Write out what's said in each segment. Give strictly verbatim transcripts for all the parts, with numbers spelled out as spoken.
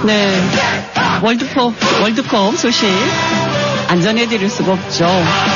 네, 월드컵, 월드컵 소식 안 전해드릴 수가 없죠.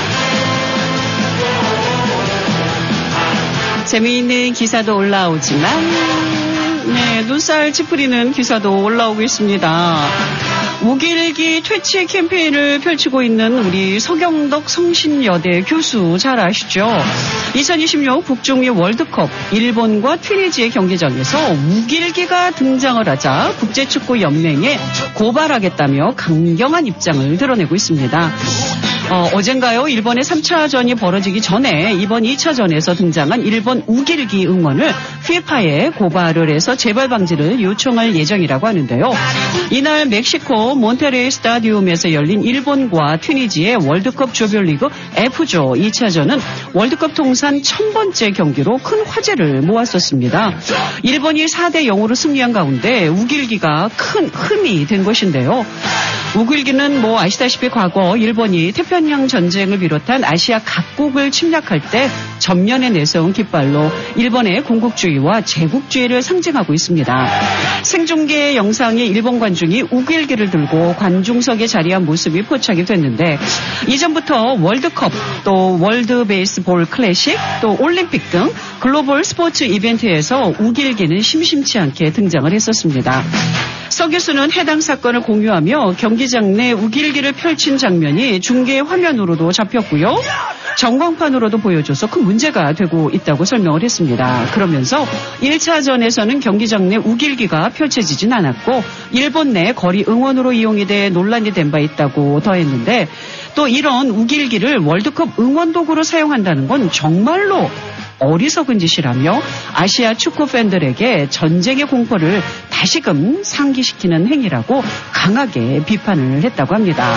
재미있는 기사도 올라오지만 네, 눈살 찌푸리는 기사도 올라오고 있습니다. 우길기 퇴치 캠페인을 펼치고 있는 우리 서경덕 성신여대 교수 잘 아시죠? 이천이십육 북중미 월드컵 일본과 튀니지의 경기장에서 우길기가 등장을 하자 국제축구연맹에 고발하겠다며 강경한 입장을 드러내고 있습니다. 어, 어젠가요? 일본의 삼 차전이 벌어지기 전에 이번 이 차전에서 등장한 일본 우길기 응원을 피에프아이에 고발을 해서 재발 방지를 요청할 예정이라고 하는데요. 이날 멕시코 몬테레이 스타디움에서 열린 일본과 튀니지의 월드컵 조별리그 F조 이 차전은 월드컵 통산 천 번째 경기로 큰 화제를 모았었습니다. 일본이 사 대 영으로 승리한 가운데 우길기가 큰 흠이 된 것인데요. 우길기는 뭐 아시다시피 과거 일본이 태평양 전쟁을 비롯한 아시아 각국을 침략할 때 전면에 내세운 깃발로 일본의 군국주의와 제국주의를 상징하고 있습니다. 생중계 영상에 일본 관중이 우길기를 들고 관중석에 자리한 모습이 포착이 됐는데 이전부터 월드컵, 또 월드 베이스볼 클래식, 또 올림픽 등 글로벌 스포츠 이벤트에서 우길기는 심심치 않게 등장을 했었습니다. 서 교수는 해당 사건을 공유하며 경기장 내 우길기를 펼친 장면이 중계 화면으로도 잡혔고요. 전광판으로도 보여줘서 큰 문제가 되고 있다고 설명을 했습니다. 그러면서 일 차전에서는 경기장 내 우길기가 펼쳐지진 않았고 일본 내 거리 응원으로 이용이 돼 논란이 된 바 있다고 더했는데 또 이런 우길기를 월드컵 응원 도구로 사용한다는 건 정말로 어리석은 짓이라며 아시아 축구 팬들에게 전쟁의 공포를 다시금 상기시키는 행위라고 강하게 비판을 했다고 합니다.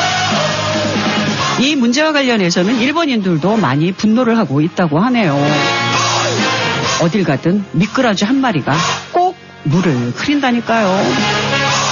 이 문제와 관련해서는 일본인들도 많이 분노를 하고 있다고 하네요. 어딜 가든 미꾸라지 한 마리가 꼭 물을 흐린다니까요.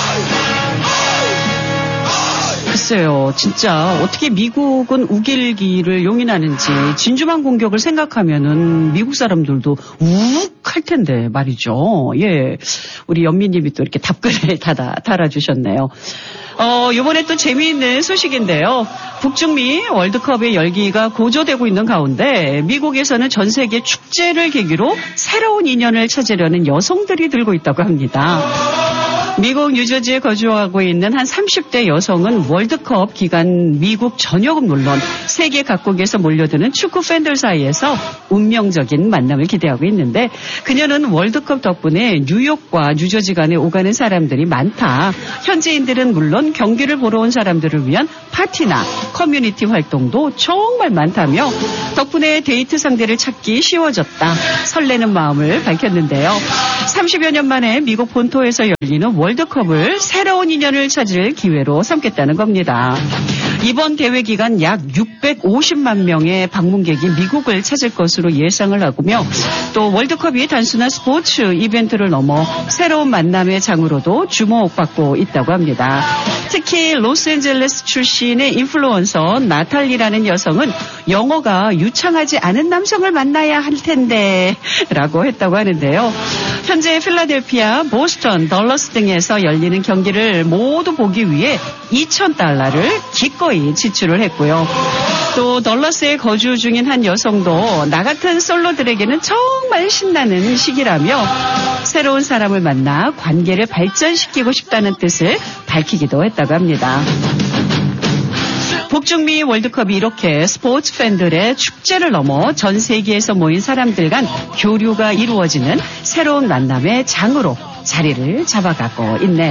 글쎄요, 진짜 어떻게 미국은 우길기를 용인하는지 진주만 공격을 생각하면은 미국 사람들도 우욱 할 텐데 말이죠. 예, 우리 연미님이 또 이렇게 답글을 달아, 달아주셨네요. 어, 이번에 또 재미있는 소식인데요. 북중미 월드컵의 열기가 고조되고 있는 가운데 미국에서는 전 세계 축제를 계기로 새로운 인연을 찾으려는 여성들이 들고 있다고 합니다. 미국 뉴저지에 거주하고 있는 한 삼십 대 여성은 월드컵 기간 미국 전역은 물론 세계 각국에서 몰려드는 축구 팬들 사이에서 운명적인 만남을 기대하고 있는데 그녀는 월드컵 덕분에 뉴욕과 뉴저지 간에 오가는 사람들이 많다. 현지인들은 물론 경기를 보러 온 사람들을 위한 파티나 커뮤니티 활동도 정말 많다며 덕분에 데이트 상대를 찾기 쉬워졌다. 설레는 마음을 밝혔는데요. 삼십여 년 만에 미국 본토에서 열리는 월드컵을 새로운 인연을 찾을 기회로 삼겠다는 겁니다. 이번 대회 기간 약 육백오십만 명의 방문객이 미국을 찾을 것으로 예상을 하고며 또 월드컵이 단순한 스포츠 이벤트를 넘어 새로운 만남의 장으로도 주목받고 있다고 합니다. 특히 로스앤젤레스 출신의 인플루언서 나탈리라는 여성은 영어가 유창하지 않은 남성을 만나야 할 텐데 라고 했다고 하는데요. 현재 필라델피아, 보스턴, 덜러스 등에서 열리는 경기를 모두 보기 위해 이천 달러를 기꺼이 지출을 했고요. 또 덜러스에 거주 중인 한 여성도 나 같은 솔로들에게는 정말 신나는 시기라며 새로운 사람을 만나 관계를 발전시키고 싶다는 뜻을 밝히기도 했다고 합니다. 북중미 월드컵이 이렇게 스포츠 팬들의 축제를 넘어 전 세계에서 모인 사람들 간 교류가 이루어지는 새로운 만남의 장으로 자리를 잡아가고 있네요.